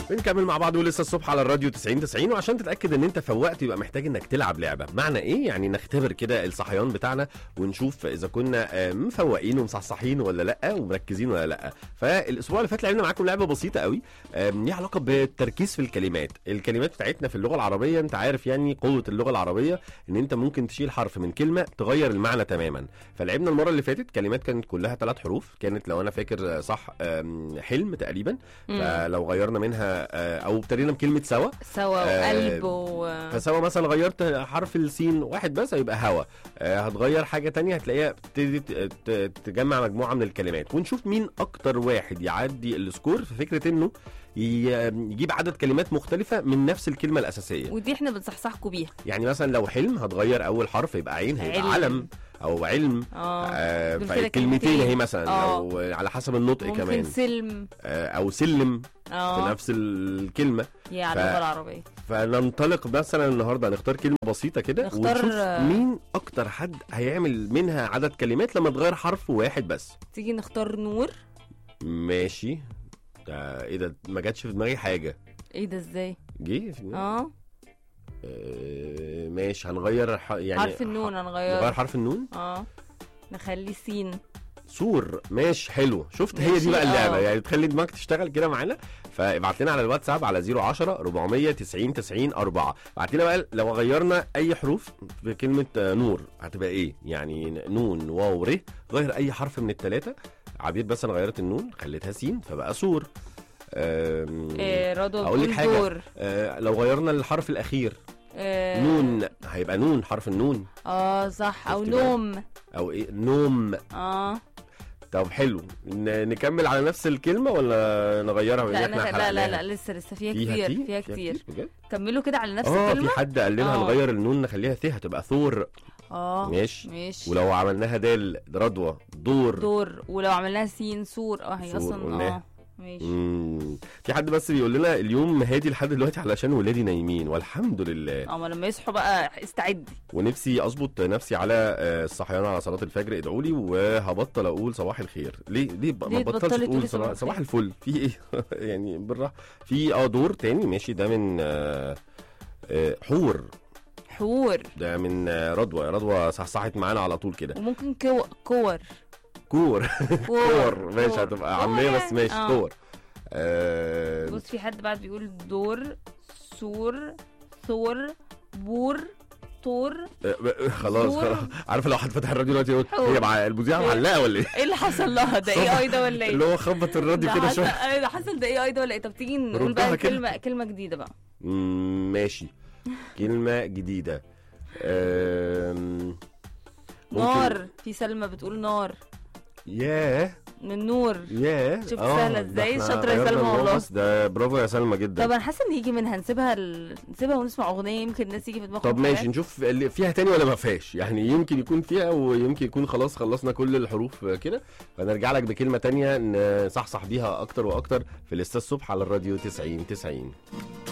بنكمل مع بعض ولسه الصبح على الراديو 90 وعشان تتاكد ان انت فوقت يبقى محتاج انك تلعب لعبه. معنى ايه؟ يعني نختبر كده الصحيان بتاعنا ونشوف اذا كنا مفوقين ومصحصحين ولا لا ومركزين ولا لا. فالاسبوع اللي فات لعبنا معاكم لعبه بسيطه قوي ليها علاقه بالتركيز في الكلمات بتاعتنا في اللغه العربيه. انت عارف يعني قوه اللغه العربيه ان انت ممكن تشيل حرف من كلمه تغير المعنى تماما. فلعبنا المره اللي فاتت كلمات كانت كلها 3 حروف، كانت لو انا فاكر صح حلم تقريبا. فلو غيرنا منها او ابتدينا بكلمه سوا وقلب فسوا مثلا غيرت حرف السين واحد بس هيبقى هوا. هتغير حاجه تانية هتلاقيها بتبتدي تجمع مجموعه من الكلمات، ونشوف مين اكتر واحد يعدي السكور في فكره انه يجيب عدد كلمات مختلفة من نفس الكلمة الأساسية. ودي احنا بنصحصحكوا بيها. يعني مثلا لو حلم هتغير أول حرف يبقى عين هيبقى علم أو علم. فالكلمتين هي مثلا أو على حسب النطق ممكن كمان سلم أو سلم في نفس الكلمة هي على اللغة العربية. فننطلق مثلا النهاردة نختار كلمة بسيطة كده ونشوف مين أكتر حد هيعمل منها عدد كلمات لما تغير حرف واحد بس. تيجي نختار نور. ماشي. ايه ده؟ ما جاتش في دماغي حاجه. ايه ده ازاي؟ جه في دماغي. ماشي هنغير يعني حرف النون. نغير حرف النون. نخليه سين. سور. ماشي حلو. شفت هي دي بقى اللعبه يعني تخلي دماغك تشتغل كده معانا. فابعت لنا على الواتساب على 010 490 90 4. ابعت لنا بقى لو غيرنا اي حروف في كلمه نور هتبقى ايه؟ يعني نون واو ر. غير اي حرف من الثلاثه. عبير بس انا غيرت النون خليتها سين فبقى سور. اقول لك حاجه. لو غيرنا الحرف الاخير نون هيبقى نون حرف النون. صح. او نوم او ايه نوم. طب حلو. نكمل على نفس الكلمه ولا نغيرها؟ لا لسه فيها كتير كملوا كده على نفس الكلمه. في حد قال لنا هنغير النون نخليها ث هتبقى ثور. ماشي. ولو عملناها دال رضوى دور. ولو عملناها سين سور. هي اصلا ماشي. في حد بس بيقول لنا اليوم هادي لحد دلوقتي علشان ولادي نايمين والحمد لله. ما لما يصحوا بقى استعدي. ونفسي اظبط نفسي على الصحيان على صلاه الفجر. ادعوا لي وهبطل اقول صباح الخير. ليه ما بطلش تقول صباح الفل؟ في ايه؟ يعني بالراحه. في دور تاني ماشي. ده من حور ده من رضوى صحصحت معانا على طول كده. وممكن كور ماشي هتبقى عاميه بس ماشي. كور. بص في حد بعد بيقول دور سور ثور بور طور. خلاص عارفه لو حد فتح الراديو دلوقتي يقول هي مع المذيعه معلقه ولا ايه؟ ايه اللي حصل لها؟ ده اي ده ولا ايه؟ اللي هو خبط الراديو كده شويه. ايه ده حصل؟ ده اي ده ولا ايه؟ طب تيجي نقول بقى كلمه جديده بقى. ماشي. كلمه جديده. نار. في سلمى بتقول نار. ياه من نور. شفت سهله ازاي؟ شاطره يا سلمى والله. ده برافو يا سلمى جدا. طب انا حاسه ان يجي منها نسيبها ونسمع اغنيه يمكن الناس يجي في دماغهم. طب ماشي نشوف اللي فيها تاني ولا ما فيهاش. يعني يمكن يكون فيها ويمكن يكون خلاص خلصنا كل الحروف كده. فنرجع لك بكلمه تانية نصحصح بيها اكتر واكتر في لسه الصبح على الراديو 90.